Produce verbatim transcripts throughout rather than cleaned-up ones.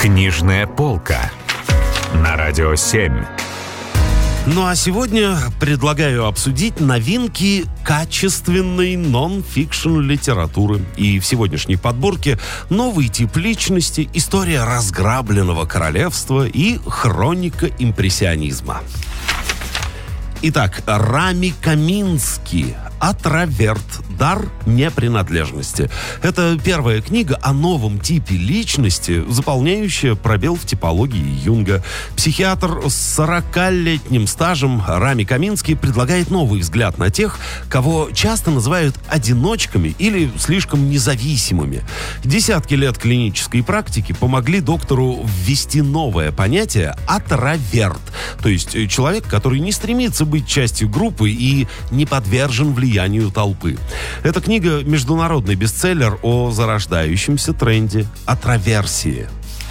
Книжная полка на Радио семь. Ну а сегодня предлагаю обсудить новинки качественной нон-фикшн литературы. И в сегодняшней подборке новый тип личности, история разграбленного королевства и хроника импрессионизма. Итак, Рами Камински «Атраверт. Дар непринадлежности». Это первая книга о новом типе личности, заполняющая пробел в типологии Юнга. Психиатр с сорокалетним стажем Рами Камински предлагает новый взгляд на тех, кого часто называют одиночками или слишком независимыми. Десятки лет клинической практики помогли доктору ввести новое понятие «атраверт», то есть человек, который не стремится быть частью группы и не подвержен влиянию толпы. Эта книга — международный бестселлер о зарождающемся тренде атраверсии.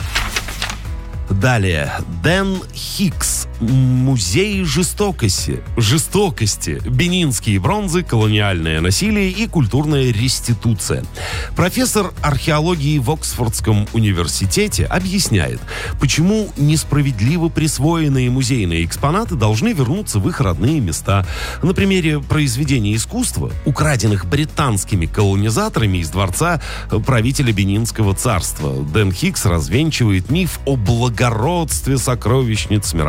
Далее. Дэн Хикс. Музей жестокости. Жестокости. Бенинские бронзы, колониальное насилие и культурная реституция. Профессор археологии в Оксфордском университете объясняет, почему несправедливо присвоенные музейные экспонаты должны вернуться в их родные места. На примере произведений искусства, украденных британскими колонизаторами из дворца правителя Бенинского царства, Дэн Хикс развенчивает миф о благородстве сокровищниц мировой